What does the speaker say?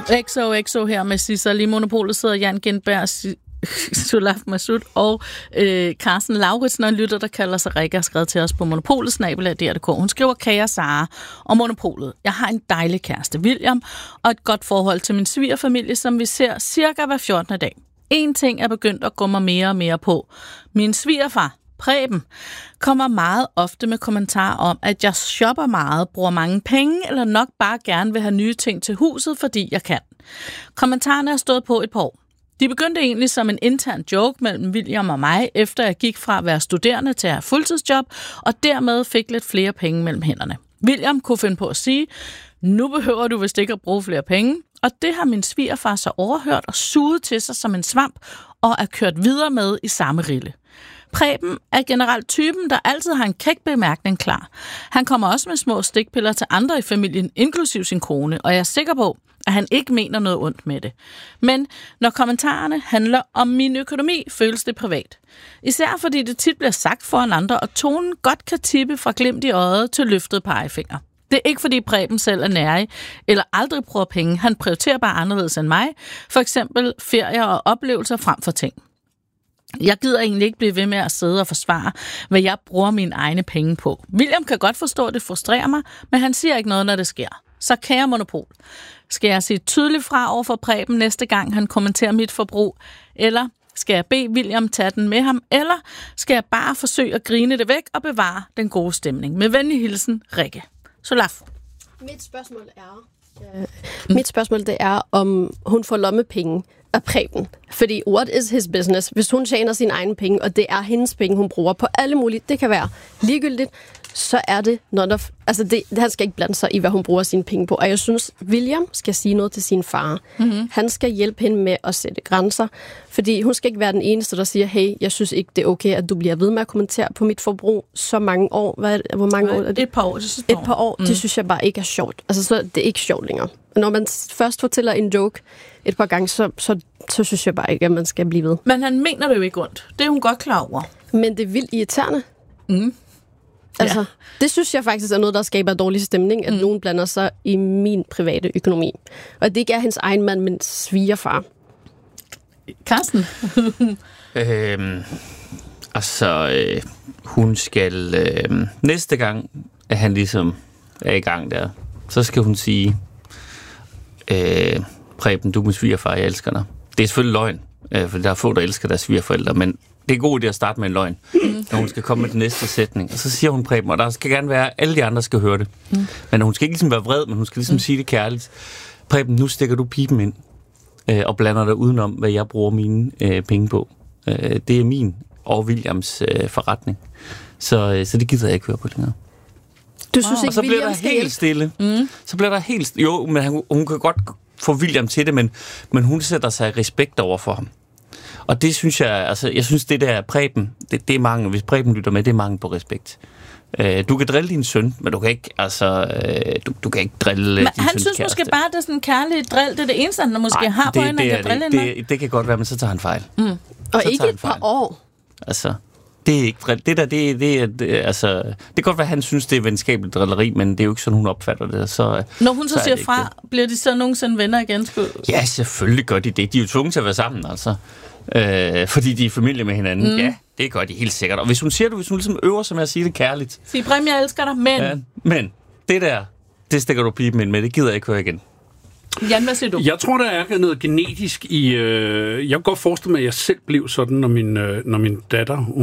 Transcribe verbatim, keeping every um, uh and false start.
X O X O her med Sissel. I Monopolet sidder Jan Gindberg, Sulaf Masud og øh, Carsten Lauritsen, og en lytter, der kalder sig Rikke, har skrevet til os på monopolet snabel-a punktum d r punktum d k. Hun skriver: Kære Sara og Monopolet. Jeg har en dejlig kæreste, William, og et godt forhold til min svigerfamilie, som vi ser cirka hver fjortende dag. En ting er begyndt at gå mig mere og mere på. Min svigerfar, Preben, kommer meget ofte med kommentarer om, at jeg shopper meget, bruger mange penge, eller nok bare gerne vil have nye ting til huset, fordi jeg kan. Kommentarerne er stået på et par år. De begyndte egentlig som en intern joke mellem William og mig, efter jeg gik fra at være studerende til at have fuldtidsjob, og dermed fik lidt flere penge mellem hænderne. William kunne finde på at sige: nu behøver du vist ikke at bruge flere penge, og det har min svigerfar så overhørt og suget til sig som en svamp, og er kørt videre med i samme rille. Preben er generelt typen, der altid har en kæk bemærkning klar. Han kommer også med små stikpiller til andre i familien, inklusiv sin kone, og jeg er sikker på, at han ikke mener noget ondt med det. Men når kommentarerne handler om min økonomi, føles det privat. Især fordi det tit bliver sagt foran andre, og tonen godt kan tippe fra glimt i øjet til løftet pegefinger. Det er ikke fordi Preben selv er nærig, eller aldrig bruger penge. Han prioriterer bare anderledes end mig. For eksempel ferier og oplevelser frem for ting. Jeg gider egentlig ikke blive ved med at sidde og forsvare, hvad jeg bruger mine egne penge på. William kan godt forstå, at det frustrerer mig, men han siger ikke noget, når det sker. Så kære Monopol, skal jeg sige tydeligt fra over for Preben næste gang, han kommenterer mit forbrug? Eller skal jeg bede William tage den med ham? Eller skal jeg bare forsøge at grine det væk og bevare den gode stemning? Med venlig hilsen, Rikke. Solaf. Mit spørgsmål er, øh, mit spørgsmål det er, om hun får lommepenge af Preben. Fordi what is his business? Hvis hun tjener sine egne penge, og det er hendes penge, hun bruger på alle mulige, det kan være ligegyldigt, så er det not of, altså det, han skal ikke blande sig i, hvad hun bruger sine penge på. Og jeg synes, William skal sige noget til sin far. Mm-hmm. Han skal hjælpe hende med at sætte grænser, fordi hun skal ikke være den eneste, der siger, hey, jeg synes ikke, det er okay, at du bliver ved med at kommentere på mit forbrug så mange år. Hvad, hvor mange år er det? Et par år. Det Et par år, mm. det synes jeg bare ikke er sjovt. Altså, så det er ikke sjovt længere. Når man først fortæller en joke et par gange, så, så, så synes jeg bare ikke, at man skal blive ved. Men han mener det jo ikke ondt. Det er hun godt klar over. Men det er vildt irriterende. Mm. Altså, Ja. det synes jeg faktisk er noget, der skaber dårlig stemning, at mm. nogen blander sig i min private økonomi. Og det ikke er hans egen mand, men svigerfar. Carsten? øhm, altså, øh, hun skal... Øh, næste gang, at han ligesom er i gang der, så skal hun sige, øh, Preben, du er min svigerfar, jeg elsker dig. Det er selvfølgelig løgn, øh, for der er få, der elsker deres svigerforældre, men det er god idé at starte med en løgn, mm. når hun skal komme med den næste sætning. Og så siger hun Preben, og der skal gerne være, alle de andre skal høre det. Mm. Men hun skal ikke ligesom være vred, men hun skal ligesom mm. sige det kærligt. Preben, nu stikker du pipen ind øh, og blander dig udenom, hvad jeg bruger mine øh, penge på. Øh, det er min og Williams øh, forretning. Så, øh, så det gider jeg ikke høre på længere. Du synes wow. ikke, Og så bliver William der skal helt hjælpe? stille. Mm. Så bliver der helt stille. Jo, men hun, hun kan godt få William til det, men, men hun sætter sig respekt over for ham. Og det synes jeg, altså, jeg synes, det der Preben, det, det er mangel. Hvis Preben lytter med, det er mangel på respekt. Øh, du kan drille din søn, men du kan ikke, altså, øh, du, du kan ikke drille men din søns han synes kæreste. måske bare, det er sådan en kærlig drill. Det er det eneste, han måske Ej, har på det, hende, det, han kan det, drille det, hende. det, det kan godt være, men så tager han fejl. Mm. Og så ikke et par år. Altså, det er ikke drill. Det der, det, det, det, altså, det kan godt være, at han synes, det er venskabeligt drilleri, men det er jo ikke sådan, hun opfatter det. Så, Når hun så, så siger det fra, det. Bliver de så nogensinde venner igen? Skulle... Ja, selvfølgelig gør de det. De er jo tvunget til at være sammen, altså. Øh, fordi de er familie med hinanden. Mm. Ja, det gør de helt sikkert. Og hvis hun siger det, hvis hun ligesom øver sig med at sige det kærligt. Sig, Prem, jeg elsker dig, men... Ja, men det der, det stikker du pipen ind med, det gider jeg ikke høre igen. Jan, hvad siger du? Jeg tror, der er noget genetisk i... Øh, jeg kan godt forestille mig, at jeg selv blev sådan, når min, øh, når min datter...